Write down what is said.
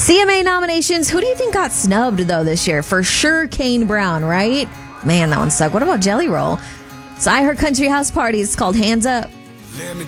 CMA nominations. Who do you think got snubbed, though, this year? For sure, Kane Brown, right? Man, that one sucked. What about Jelly Roll? So I heard Country House Party is called Hands Up. Let me